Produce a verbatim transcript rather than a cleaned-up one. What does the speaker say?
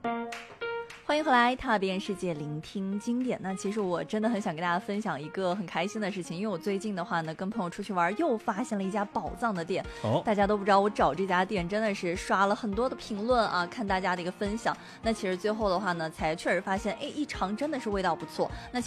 欢迎回来，踏遍世界，聆听经典。那其实我真的很想跟大家分享一个很开心的事情，因为我最近的话呢，跟朋友出去玩，又发现了一家宝藏的店。 哦， 大家都不知道，我找这家店真的是刷了很多的评论啊，看大家的一个分享。那其实最后的话呢，才确实发现，哎，一尝真的是味道不错。那